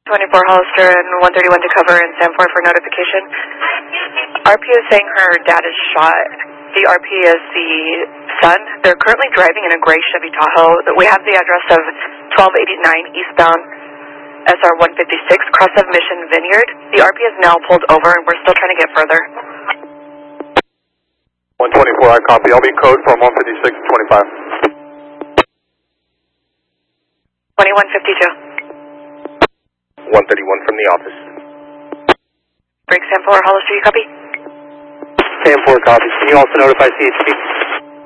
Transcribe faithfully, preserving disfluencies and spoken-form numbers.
twenty-four Hollister and one thirty-one to cover in Sanford for notification. R P is saying her dad is shot. The R P is the son. They're currently driving in a gray Chevy Tahoe. We have the address of twelve eighty-nine eastbound S R one fifty-six, cross of Mission Vineyard. The R P is now pulled over and we're still trying to get further. one twenty-four, I copy. I'll be code from one fifty-six twenty-five. twenty-one fifty-two. one thirty-one from the office. Break Sanford or Hollister, you copy? Sanford, copy. Can you also notify C H P?